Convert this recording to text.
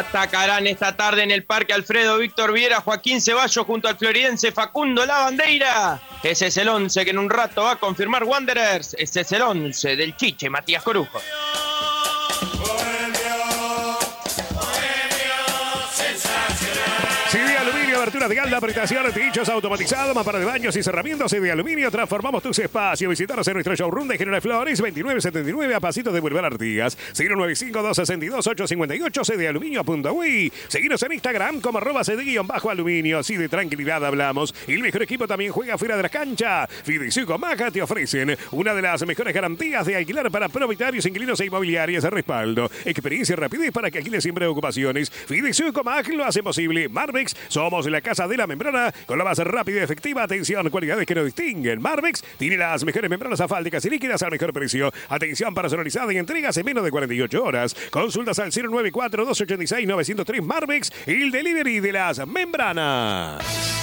Atacarán esta tarde en el Parque Alfredo Víctor Viera, Joaquín Ceballos junto al floridense Facundo Lavandeira. Ese es el 11 que en un rato va a confirmar Wanderers. Ese es el 11 del Chiche Matías Corujo. CD Aluminio, aberturas de galda, apretación, tinchos automatizados, mampara de baños y cerramientos. CD Aluminio, transformamos tus espacios. Visítanos en nuestro showroom de General Flores, 2979 a pasitos de Boulevard Artigas. 095-262-858, cdaluminio.uy. Seguinos en Instagram como @cd_aluminio. Así de tranquilidad hablamos. Y el mejor equipo también juega fuera de la cancha. Fideizuco Maca te ofrecen una de las mejores garantías de alquiler para propietarios, inquilinos e inmobiliarias de respaldo. Experiencia y rapidez para que alquiles siempre ocupaciones. Fideizuco Mac lo hace posible. Marbex, somos la casa de la membrana con la más rápida y efectiva atención, cualidades que nos distinguen. Marbex tiene las mejores membranas asfálticas y líquidas al mejor precio. Atención personalizada y entregas en menos de 48 horas. Consultas al 094-286-903 Marbex, el delivery de las membranas.